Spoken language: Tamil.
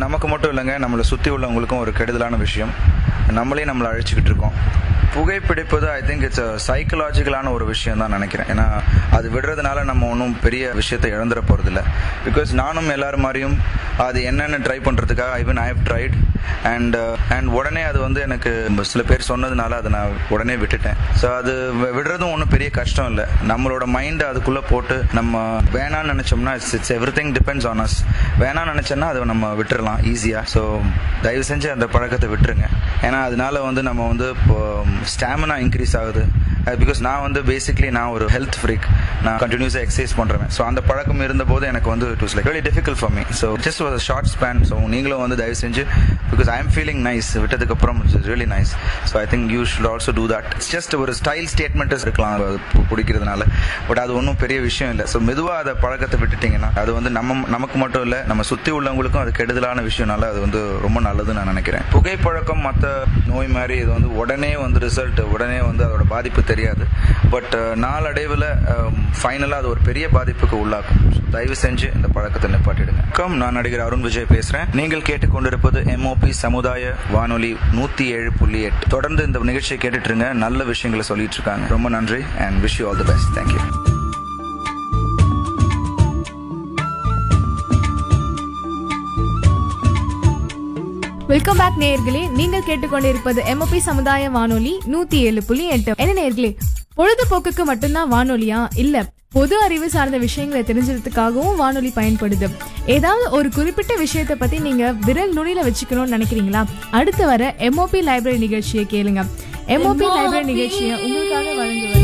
நமக்கு மட்டும் இல்லைங்க, நம்மளை சுற்றி உள்ளவங்களுக்கும் ஒரு கெடுதலான விஷயம். நம்மளே நம்மளை அழிச்சுக்கிட்டு இருக்கோம். புகைப்பிடிப்பது ஐ திங்க் இட்ஸ் சைக்கலாஜிக்கலான ஒரு விஷயம் தான் நினைக்கிறேன். ஏன்னா அது விடுறதுனால நம்ம ஒன்றும் பெரிய விஷயத்தை இழந்துட போகிறதில்ல. பிகாஸ் நானும் எல்லாரும் மாதிரியும் அது என்னென்ன ட்ரை பண்ணுறதுக்காக even I have tried and உடனே அது வந்து எனக்கு சில பேர் சொன்னதுனால அதை நான் உடனே விட்டுட்டேன். ஸோ அது விடுறதும் ஒன்றும் பெரிய கஷ்டம் இல்லை. நம்மளோட மைண்டை அதுக்குள்ளே போட்டு நம்ம வேணான்னு நினச்சோம்னா it's every thing depends on us. வேணான்னு நினச்சோன்னா அதை நம்ம விட்டுறலாம் ஈஸியாக. ஸோ தயவு செஞ்சு அந்த பழக்கத்தை விட்டுருங்க. ஏன்னா அதனால வந்து நம்ம வந்து இப்போ ஸ்டாமினா இன்க்ரீஸ் ஆகுது. பிகாஸ் நான் வந்து பேசிக்லி நான் ஒரு ஹெல்த் ஃப்ரீக். நான் கண்டினியூஸாக எக்ஸசைஸ் பண்ணுறேன். ஸோ அந்த பழக்கம் இருந்தபோது எனக்கு வந்து it was like very difficult for me. So just ஒரு ஷார்ட் ஸ்பேன். ஸோ நீங்களும் வந்து தயவு செஞ்சு, because I am feeling nice விட்டதுக்கப்புறம் it's really nice. So I think you should also do that. It's just ஒரு ஸ்டைல் ஸ்டேட்மெண்ட்ஸ் இருக்கலாம் பிடிக்கிறதுனால, பட் அது ஒன்றும் பெரிய விஷயம் இல்லை. ஸோ மெதுவாக அதை பழக்கத்தை விட்டுட்டிங்கன்னா அது வந்து நமக்கு மட்டும் இல்லை, நம்ம சுற்றி உள்ளவங்களுக்கும் அது கெடுதலான விஷயம்னால அது வந்து ரொம்ப நல்லதுன்னு நான் நினைக்கிறேன். புகைப்பழக்கம் மற்ற நோய் மாதிரி இது வந்து உடனே வந்து ரிசல்ட், உடனே வந்து அதோட பாதிப்பு தெரியாது. பட் நாளடைவில் ஃபைனலாக அது ஒரு பெரிய பாதிப்புக்கு உள்ளாக்கும். தயவு செஞ்சு இந்த பழக்கத்தை நிப்பாட்டிடுங்க. நான் நடிகர் அருண் விஜய் பேசுறேன். நீங்கள் கேட்டுக்கொண்டிருப்பது MOP சமுதாய வானொலி 107.8. தொடர்ந்து இந்த நிகழ்ச்சியை கேட்டுட்டு இருங்க. நல்ல விஷயங்களை சொல்லிட்டு இருக்காங்க. ரொம்ப நன்றி and wish you all the best. Thank you. Welcome back நேயர்களே. நீங்கள் கேட்டுக்கொண்டிருப்பது MOP சமுதாய வானொலி 107.8. என்ன நேயர்களே, பொழுதுபோக்குக்கு மட்டும்தான் வானொலியா? இல்ல, பொது அறிவு சார்ந்த விஷயங்களை தெரிஞ்சுக்கிறதுக்காகவும் வானொலி பயன்படுது. ஏதாவது ஒரு குறிப்பிட்ட விஷயத்தை பத்தி நீங்க விரல் நுனியில வச்சுக்கணும்னு நினைக்கிறீங்களா? அடுத்து வர MOP லைப்ரரி நிகழ்ச்சியை கேளுங்க. MOP லைப்ரரி நிகழ்ச்சியை உங்களுக்காக வழங்குவது